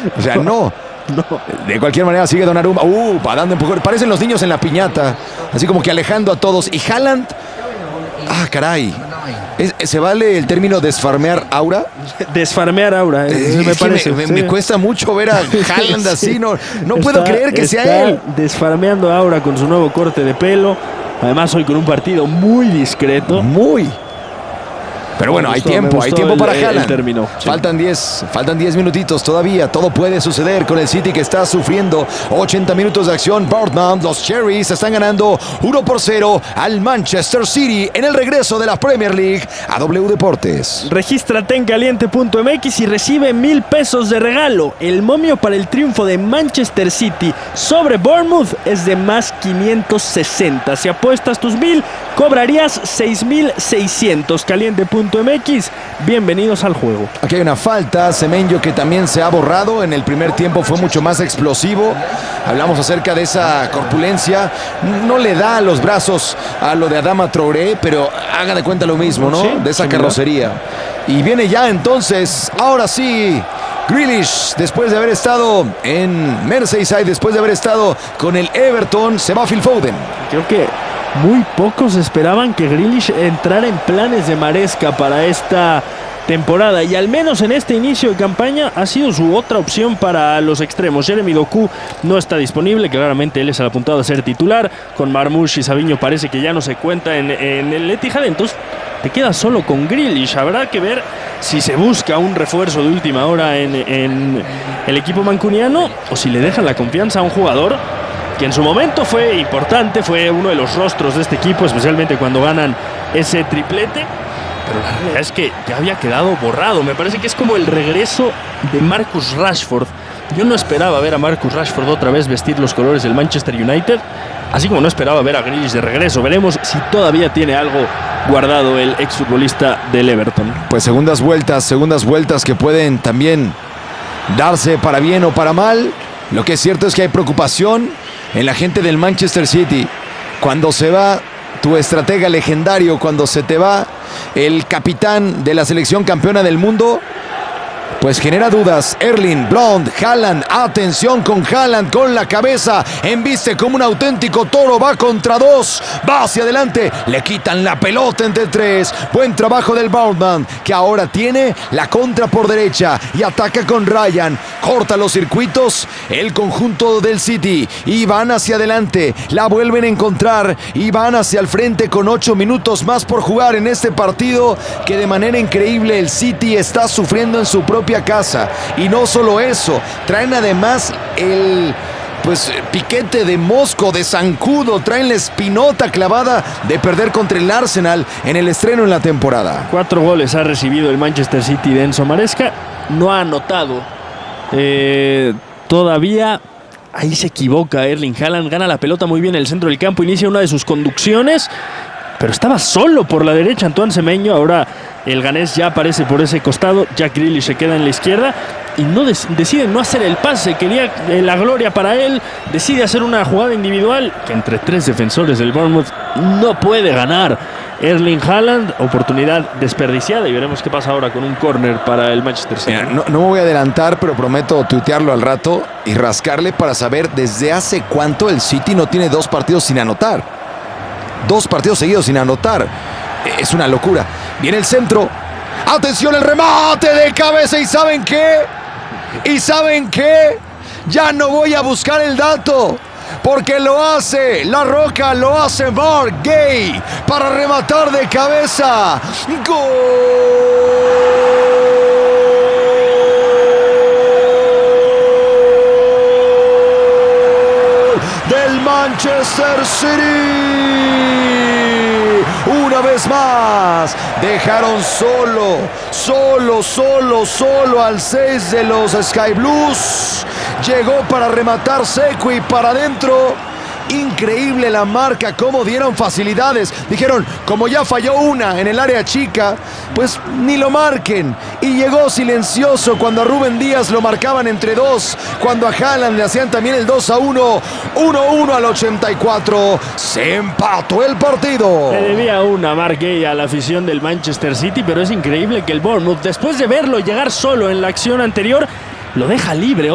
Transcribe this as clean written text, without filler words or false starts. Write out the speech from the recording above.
O sea, no. De cualquier manera sigue Donnarumma. Va dando empujón. Parecen los niños en la piñata. Así como que alejando a todos. Y Haaland. Caray. ¿Se vale el término desfarmear aura? Desfarmear aura, me parece. Me cuesta mucho ver a Haaland así. No puedo creer que sea él. Desfarmeando aura con su nuevo corte de pelo. Además, hoy con un partido muy discreto. Pero bueno, hay tiempo para Haaland. Sí. Faltan 10 minutitos todavía. Todo puede suceder con el City que está sufriendo 80 minutos de acción. Bournemouth, los Cherries están ganando 1-0 al Manchester City en el regreso de la Premier League a W Deportes. Regístrate en caliente.mx y recibe 1,000 pesos de regalo. El momio para el triunfo de Manchester City sobre Bournemouth es de más 560. Si apuestas tus 1,000, cobrarías 6,600. Caliente.mx. Bienvenidos al juego. Aquí hay una falta, Semenyo, que también se ha borrado. En el primer tiempo fue mucho más explosivo. Hablamos acerca de esa corpulencia. No le da los brazos a lo de Adama Traoré, pero haga de cuenta lo mismo, ¿no? Sí, de esa carrocería. Y viene ya entonces, ahora sí, Grealish, después de haber estado en Merseyside, después de haber estado con el Everton, se va a Phil Foden. Creo que muy pocos esperaban que Grealish entrara en planes de Maresca para esta temporada, y al menos en este inicio de campaña ha sido su otra opción para los extremos. Jeremy Doku no está disponible, claramente él es el apuntado a ser titular. Con Marmoush y Savinho parece que ya no se cuenta en el Etihad, entonces te quedas solo con Grealish. Habrá que ver si se busca un refuerzo de última hora en el equipo mancuniano, o si le dejan la confianza a un jugador que en su momento fue importante, fue uno de los rostros de este equipo, especialmente cuando ganan ese triplete, pero la realidad es que ya había quedado borrado. Me parece que es como el regreso de Marcus Rashford. Yo no esperaba ver a Marcus Rashford otra vez vestir los colores del Manchester United, así como no esperaba ver a Grealish de regreso. Veremos si todavía tiene algo guardado el exfutbolista del Everton. Pues segundas vueltas que pueden también darse para bien o para mal. Lo que es cierto es que hay preocupación en la gente del Manchester City. Cuando se va tu estratega legendario, cuando se te va el capitán de la selección campeona del mundo, pues genera dudas. Erling Blond, Haaland, atención con Haaland, con la cabeza, embiste como un auténtico toro, va contra dos, va hacia adelante, le quitan la pelota entre tres. Buen trabajo del Bournemouth, que ahora tiene la contra por derecha y ataca con Ryan, corta los circuitos el conjunto del City y van hacia adelante, la vuelven a encontrar y van hacia el frente con 8 minutos más por jugar en este partido, que de manera increíble el City está sufriendo en su propia casa. Y no solo eso, traen además el piquete de mosco, de zancudo, traen la espinota clavada de perder contra el Arsenal en el estreno en la temporada. 4 goles ha recibido el Manchester City de Enzo Maresca, no ha anotado todavía. Ahí se equivoca Erling Haaland, gana la pelota muy bien en el centro del campo, inicia una de sus conducciones, pero estaba solo por la derecha Antoine Semenyo. Ahora el ganés ya aparece por ese costado, Jack Grealish se queda en la izquierda y decide no hacer el pase. Quería la gloria para él, decide hacer una jugada individual que entre 3 defensores del Bournemouth no puede ganar Erling Haaland. Oportunidad desperdiciada, y veremos qué pasa ahora con un córner para el Manchester City. Mira, no me voy a adelantar, pero prometo tuitearlo al rato y rascarle para saber desde hace cuánto el City no tiene 2 partidos sin anotar. 2 partidos seguidos sin anotar. Es una locura. Viene el centro. Atención, el remate de cabeza. ¿Y saben qué? Ya no voy a buscar el dato, porque lo hace La Roca, lo hace Mark Gay para rematar de cabeza. ¡Gol del Manchester City! Una vez más, dejaron solo al 6 de los Sky Blues. Llegó para rematar seco y para adentro. Increíble la marca, cómo dieron facilidades. Dijeron, como ya falló una en el área chica, pues ni lo marquen. Y llegó silencioso cuando a Rúben Díaz lo marcaban entre 2, cuando a Haaland le hacían también el 2-1. 1-1 al 84. Se empató el partido. Le debía una Mark Gay a la afición del Manchester City, pero es increíble que el Bournemouth, después de verlo llegar solo en la acción anterior, lo deja libre.